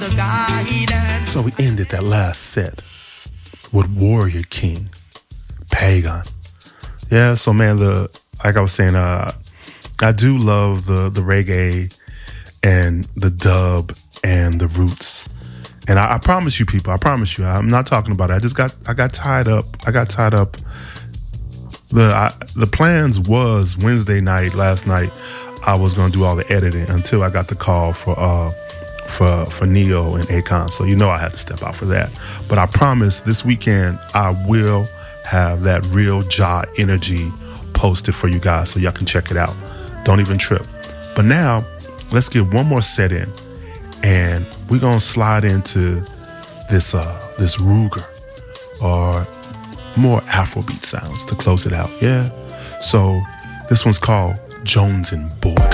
So we ended that last set with Warrior King, Pagan. Yeah, so man, like I was saying, I do love the reggae and the dub and the roots. And I promise you people, I'm not talking about it. I got tied up. The plans was Wednesday night, last night, I was going to do all the editing until I got the call for Neo and Akon. So I had to step out for that. But I promise this weekend I will have that real Jah energy posted for you guys so y'all can check it out. Don't even trip. But now let's get one more set in, and we're gonna slide into this Ruger or more Afrobeat sounds to close it out. Yeah. So this one's called Jones and Boy.